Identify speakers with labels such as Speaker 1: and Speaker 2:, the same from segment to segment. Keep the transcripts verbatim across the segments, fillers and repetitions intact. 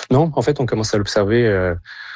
Speaker 1: Non, en fait, on commence à l'observer euh,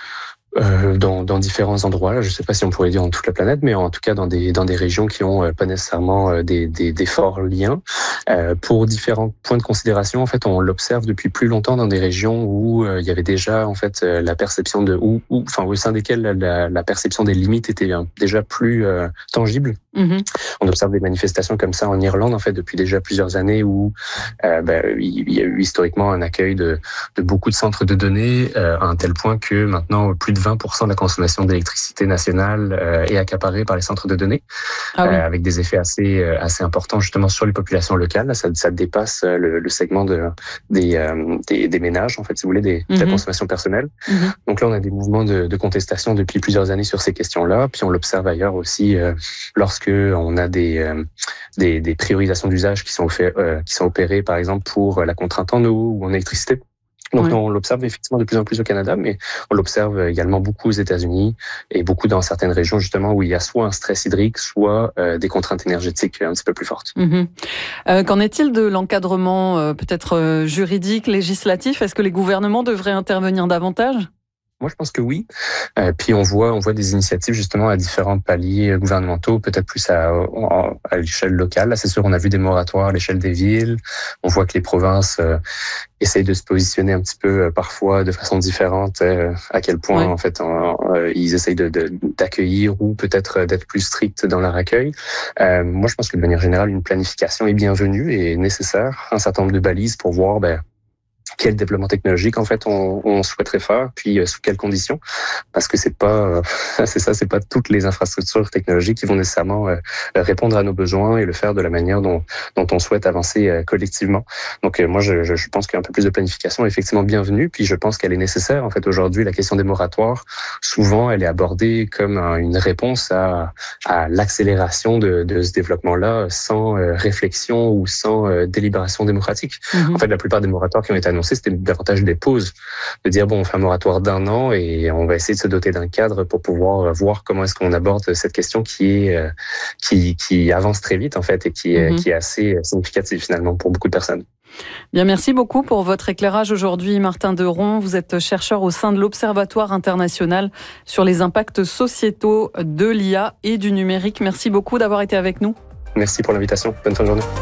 Speaker 1: euh, dans, dans différents endroits. Je ne sais pas si on pourrait dire dans toute la planète, mais en tout cas dans des dans des régions qui ont euh, pas nécessairement euh, des, des des forts liens. Euh, pour différents points de considération, en fait, on l'observe depuis plus longtemps dans des régions où euh, il y avait déjà en fait euh, la perception de ou enfin au sein desquelles la, la perception des limites était euh, déjà plus euh, tangible.
Speaker 2: Mm-hmm.
Speaker 1: On observe des manifestations comme ça en Irlande, en fait, depuis déjà plusieurs années où euh, ben, il y a eu historiquement un accueil de, de beaucoup de centres de données euh, à un tel point que maintenant, plus de vingt pour cent de la consommation d'électricité nationale euh, est accaparée par les centres de données,
Speaker 2: ah oui.
Speaker 1: euh, avec des effets assez euh, assez importants justement sur les populations locales. Ça, ça dépasse le, le segment de, des, euh, des, des ménages, en fait, si vous voulez, des, mm-hmm. de la consommation personnelle.
Speaker 2: Mm-hmm.
Speaker 1: Donc là, on a des mouvements de, de contestation depuis plusieurs années sur ces questions-là. Puis on l'observe ailleurs aussi euh, lorsque on a des, euh, des, des priorisations d'usage qui sont, fait, euh, qui sont opérées, par exemple, pour la contrainte en eau ou en électricité. Donc, oui. on l'observe effectivement de plus en plus au Canada, mais on l'observe également beaucoup aux États-Unis et beaucoup dans certaines régions, justement, où il y a soit un stress hydrique, soit euh, des contraintes énergétiques un petit peu plus fortes.
Speaker 2: Mmh. Euh, qu'en est-il de l'encadrement euh, peut-être euh, juridique, législatif ? Est-ce que les gouvernements devraient intervenir davantage ?
Speaker 1: Moi, je pense que oui. Euh, puis on voit, on voit des initiatives justement à différents paliers gouvernementaux, peut-être plus à, à l'échelle locale. Là, c'est sûr, on a vu des moratoires à l'échelle des villes. On voit que les provinces euh, essayent de se positionner un petit peu euh, parfois de façon différente. Euh, à quel point, ouais. en fait, on, euh, ils essayent de, de, d'accueillir ou peut-être d'être plus stricts dans leur accueil. Euh, moi, je pense que de manière générale, une planification est bienvenue et nécessaire. Un certain nombre de balises pour voir, ben, quel développement technologique en fait on, on souhaiterait faire, puis euh, sous quelles conditions, parce que c'est pas euh, c'est ça, c'est pas toutes les infrastructures technologiques qui vont nécessairement euh, répondre à nos besoins et le faire de la manière dont dont on souhaite avancer euh, collectivement. Donc euh, moi je, je pense qu'un peu plus de planification est effectivement bienvenue, puis je pense qu'elle est nécessaire. En fait aujourd'hui la question des moratoires, souvent elle est abordée comme un, une réponse à à l'accélération de, de ce développement-là sans euh, réflexion ou sans euh, délibération démocratique. Mm-hmm. En fait la plupart des moratoires qui ont été annoncés, c'était davantage des pauses, de dire bon, on fait un moratoire d'un an et on va essayer de se doter d'un cadre pour pouvoir voir comment est-ce qu'on aborde cette question qui est qui qui avance très vite en fait et qui est mm-hmm. qui est assez significative finalement pour beaucoup de personnes.
Speaker 2: Bien, merci beaucoup pour votre éclairage aujourd'hui, Martin Deron. Vous êtes chercheur au sein de l'Observatoire international sur les impacts sociétaux de l'I A et du numérique. Merci beaucoup d'avoir été avec nous.
Speaker 1: Merci pour l'invitation. Bonne fin de journée.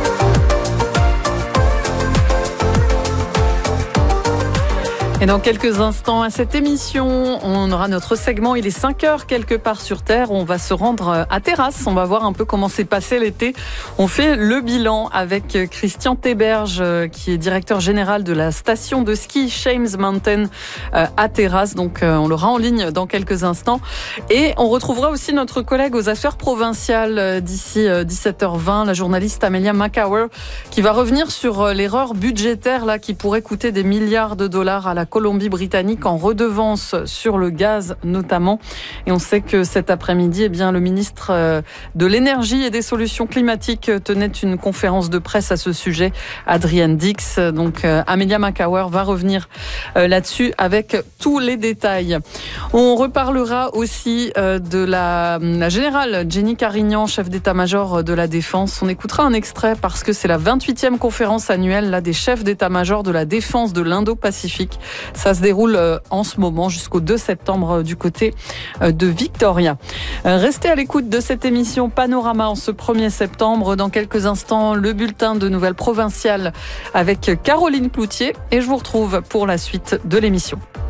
Speaker 2: Et dans quelques instants à cette émission, on aura notre segment. Il est cinq heures quelque part sur Terre. On va se rendre à Terrasse. On va voir un peu comment s'est passé l'été. On fait le bilan avec Christian Théberge, qui est directeur général de la station de ski Shames Mountain à Terrasse. Donc on l'aura en ligne dans quelques instants. Et on retrouvera aussi notre collègue aux affaires provinciales d'ici dix-sept heures vingt, la journaliste Amelia Makower, qui va revenir sur l'erreur budgétaire là qui pourrait coûter des milliards de dollars à la Colombie-Britannique en redevance sur le gaz notamment. Et on sait que cet après-midi, eh bien, le ministre de l'Énergie et des Solutions climatiques tenait une conférence de presse à ce sujet, Adrienne Dix. Donc Amelia Makower va revenir là-dessus avec tous les détails. On reparlera aussi de la, la générale Jenny Carignan, chef d'état-major de la Défense. On écoutera un extrait parce que c'est la vingt-huitième conférence annuelle là, des chefs d'état-major de la défense de l'Indo-Pacifique. Ça se déroule en ce moment jusqu'au deux septembre du côté de Victoria. Restez à l'écoute de cette émission Panorama en ce premier septembre. Dans quelques instants, le bulletin de nouvelles provinciales avec Caroline Cloutier. Et je vous retrouve pour la suite de l'émission.